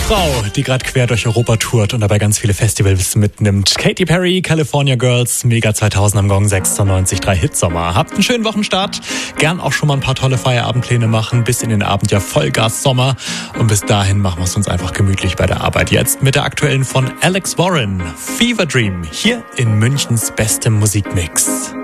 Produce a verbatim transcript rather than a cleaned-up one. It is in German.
Frau, die gerade quer durch Europa tourt und dabei ganz viele Festivals mitnimmt. Katy Perry, California Girls, Mega zweitausend am Gong sechsundneunzig Komma drei Hitsommer. Habt einen schönen Wochenstart. Gern auch schon mal ein paar tolle Feierabendpläne machen. Bis in den Abend ja Vollgas Sommer. Und bis dahin machen wir es uns einfach gemütlich bei der Arbeit. Jetzt mit der aktuellen von Alex Warren. Fever Dream. Hier in Münchens bestem Musikmix.